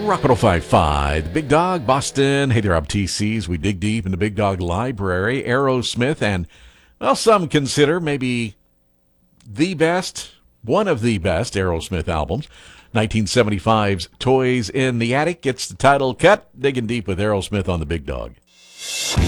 Rock 105.5, the Big Dog, Boston. Hey there, I'm TCs. We dig deep in the Big Dog library. Aerosmith, and, well, some consider maybe the best, one of the best Aerosmith albums. 1975's Toys in the Attic gets the title cut. Digging deep with Aerosmith on the Big Dog.